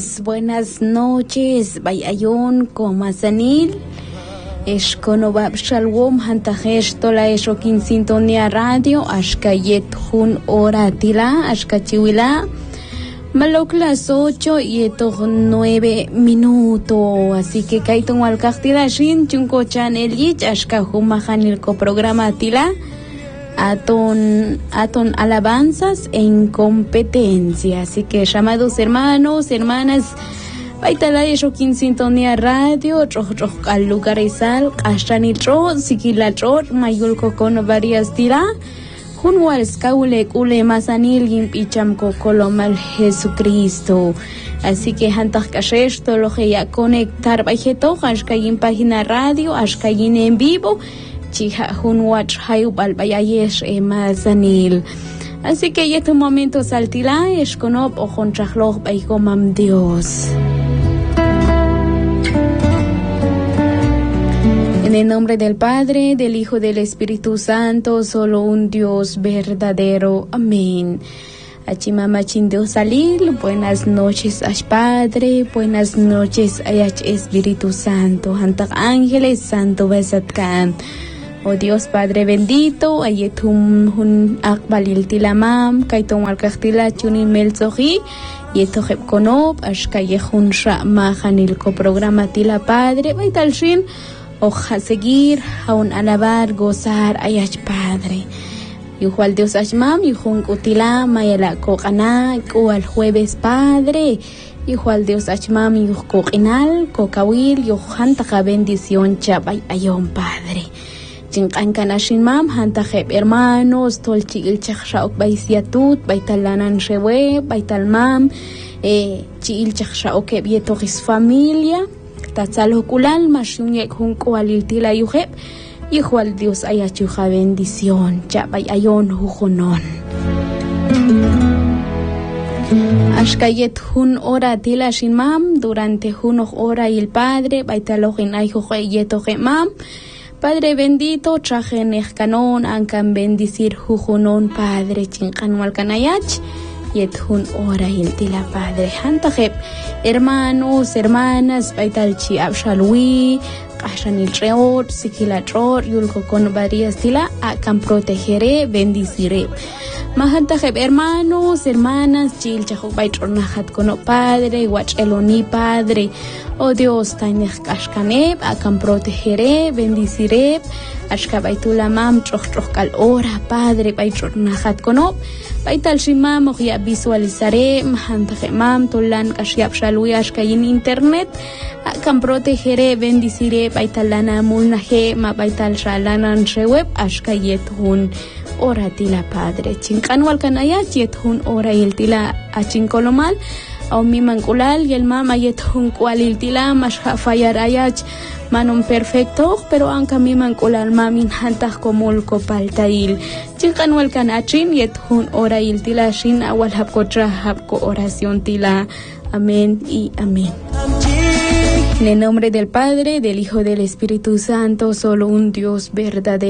Buenas noches, Bayayón, Comasanil, Esconobab Shalwom, Hantajesh, Tola Eshokin Sintonía Radio, Ashkayet Hun Hora Tila, Ashkachiwila, Malok las 8 y 9 minutos. Así que Kaiton Walkachtila Shin, Chunko Chan Elich, Ashkahumahanil programa Tila. Aton alabanzas en competencia. Así que llamados hermanos, hermanas, baitala Eshokin Sintonía Radio, al lugar isal, Ashtanitro, Sikilatro, Mayul Cocono varias tira, Junwal Skaule Kule Masanil Gimpicham Cocolomal Jesucristo. Así que Hantak Kashesh, todo lo que ya conectar bajeto, Ashkayin página radio, Ashkayin en vivo. Chiha Hunwach Hayubal Bayayesh Mazanil. Así que ya tu momento saltila esconop o contrajloj baigomam Dios. En el nombre del Padre, del Hijo, del Espíritu Santo, solo un Dios verdadero. Amén. Achimamachin Dios Salil, buenas noches Ash Padre, buenas noches Ayach Espíritu Santo, Hantak Ángeles, Santo Besatkan. Oh Dios Padre bendito, ayetum hun akbalil tilamam, kaiton alkachtila chunin melzohi, yetoheb konob, ashkayehun shamahanil programa tila Padre, baitalshin, oja seguir, aun alabar, gozar, ayach Padre. Yuhual Dios ashmam, yuhun kutila, mayala kokana, kual jueves Padre. Yuhual Dios ashmam, yuh kokinal, kokawil, yuhan taka bendición chabay ayon Padre. Chinkankanashin mam, hantajeb hermanos, tolchil chachshaok baisiatut, baitalanan shewe, baitalmam, chil chachshaok bietogis familia, tatzalokulal, mashunyek hunko aliltila yuheb, yuhual Dios ayachuja bendición, chabay ayon hujonon. Ashkayet hun hora tila shin mam, durante hunoj hora y el Padre, baitalogin ayuhe yetoge mam, Padre bendito, trajen canon, ancan bendicir jujunon, Padre chincan walcanayach, yet hun ora hiltila Padre. Hantajeb, hermanos, hermanas, baitalchi abshalwi, kashanil reor, sikilatror, yulko con varias tila, acan protegeré, bendiciré. Mahantajeb, hermanos, hermanas, chilchajok baitronahat kono Padre, wach eloni Padre. Oh Dios, tainech kashkaneb, akan protegeré, bendiciré, ashkabaitulamam, trochkal ora, Padre, baitronahat kono, baital shimam, ya visualizaré, mahantajemam, tolan kashiab shalui, ashkayin internet, akan protegeré, bendiciré, baitalana mulnaje, ma baital shalanan sheweb, ashkayet hun. Ora tila Padre, chinkan walkanaya, yet hun ora yeltila achinkolomal, au mi manculal y el mama yet hun kualil tila, masha fayarayach, manon perfecto, pero anka mi manculal mamin hantaj komul kopaltail, chinkan walkanachin yet hun ora yeltila shin awal hapkotra hapko oración tila. Amén y amén. En el nombre del Padre, del Hijo, del Espíritu Santo, solo un Dios verdadero.